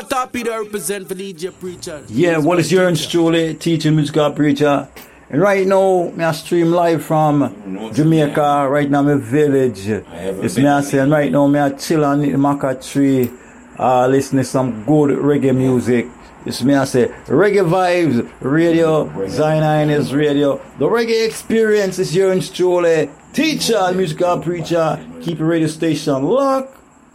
Mr. Toppy that represent for DJ Preacher. Yeah, what is your Julie, teaching musical preacher? And right now, I stream live from Jamaica, right now my village. It's me I say, and right now I chill on the maca tree, listening to some good reggae music. It's me I say, Reggae Vibes Radio, Zion is Radio. The reggae experience is your Julie, teacher, musical preacher. Keep your radio station locked.